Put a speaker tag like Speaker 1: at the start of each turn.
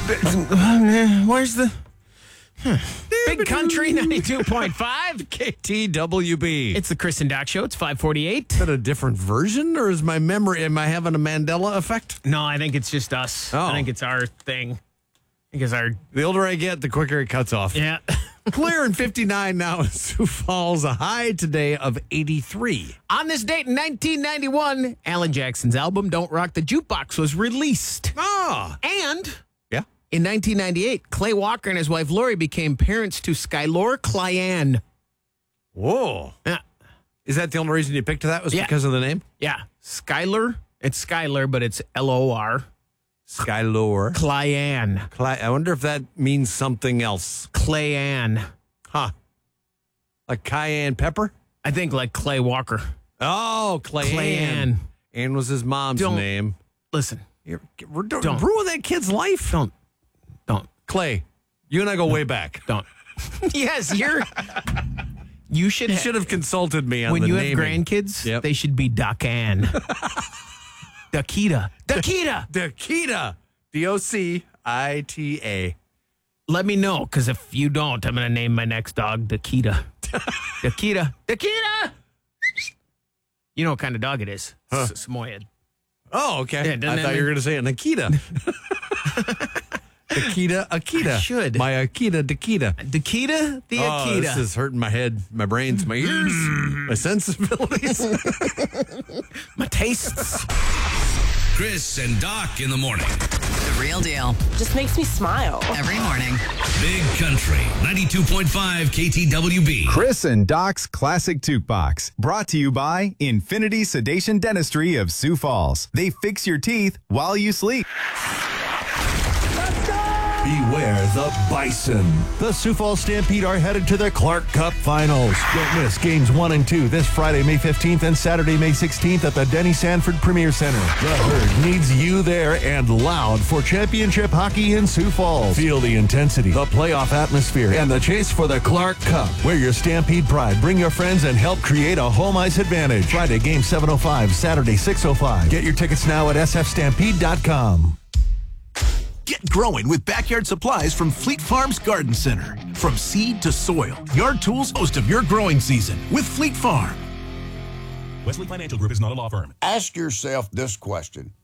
Speaker 1: Where's the... Big Country 92.5
Speaker 2: KTWB.
Speaker 1: It's the Chris and Doc Show. It's 5:48.
Speaker 2: Is that a different version, or is my memory? Am I having a Mandela effect?
Speaker 1: No, I think it's just us.
Speaker 2: Oh.
Speaker 1: I think it's our thing. Because our...
Speaker 2: The older I get, the quicker it cuts off.
Speaker 1: Yeah.
Speaker 2: Clear and 59 now in Sioux Falls. A high today of 83.
Speaker 1: On this date in 1991, Alan Jackson's album Don't Rock the Jukebox was released.
Speaker 2: Ah.
Speaker 1: And
Speaker 2: Yeah.
Speaker 1: in 1998, Clay Walker and his wife Lori became parents to Skylor Clayane.
Speaker 2: Whoa.
Speaker 1: Yeah.
Speaker 2: Is that the only reason you picked that was
Speaker 1: Yeah.
Speaker 2: because of the name?
Speaker 1: Yeah. Skylar. It's Skylar, but it's Lor.
Speaker 2: Skylore.
Speaker 1: Clayane.
Speaker 2: I wonder if that means something else.
Speaker 1: Clayane.
Speaker 2: Huh. Like cayenne pepper?
Speaker 1: I think like Clay Walker.
Speaker 2: Oh, Clayanne.
Speaker 1: Clayanne.
Speaker 2: Ann was his mom's
Speaker 1: Don't-
Speaker 2: name.
Speaker 1: Listen.
Speaker 2: Don't ruin that kid's life.
Speaker 1: Don't.
Speaker 2: Clay, you and I go way back.
Speaker 1: Don't. Yes, you should
Speaker 2: You should have consulted me on
Speaker 1: when
Speaker 2: the
Speaker 1: you
Speaker 2: naming.
Speaker 1: have grandkids,
Speaker 2: Yep.
Speaker 1: they should be Duck-Ann. Dakita.
Speaker 2: Dakita. Docita.
Speaker 1: Let me know, because if you don't, I'm going to name my next dog Dakita. Dakita. You know what kind of dog it is? Samoyed.
Speaker 2: Oh, okay.
Speaker 1: Yeah, doesn't
Speaker 2: I
Speaker 1: that
Speaker 2: thought you were
Speaker 1: mean-
Speaker 2: going to say Nikita. Akita.
Speaker 1: I should.
Speaker 2: My Akita, Dakita.
Speaker 1: Dakita the
Speaker 2: Oh,
Speaker 1: Akita.
Speaker 2: this is hurting my head, my brains, my ears, my sensibilities.
Speaker 1: My tastes.
Speaker 3: Chris and Doc in the morning.
Speaker 4: The real deal.
Speaker 5: Just makes me smile.
Speaker 4: Every morning.
Speaker 3: Big Country 92.5 KTWB.
Speaker 6: Chris and Doc's Classic Toothbox. Brought to you by Infinity Sedation Dentistry of Sioux Falls. They fix your teeth while you sleep.
Speaker 7: Beware the Bison. The Sioux Falls Stampede are headed to the Clark Cup Finals. Don't miss games 1 and 2 this Friday, May 15th and Saturday, May 16th at the Denny Sanford Premier Center. The herd needs you there and loud for championship hockey in Sioux Falls. Feel the intensity, the playoff atmosphere, and the chase for the Clark Cup. Wear your Stampede pride, bring your friends, and help create a home ice advantage. Friday, game 7:05, Saturday, 6:05. Get your tickets now at sfstampede.com.
Speaker 8: Get growing with backyard supplies from Fleet Farm's Garden Center. From seed to soil, yard tools, most of your growing season with Fleet Farm.
Speaker 9: Wesley Financial Group is not a law firm.
Speaker 10: Ask yourself this question.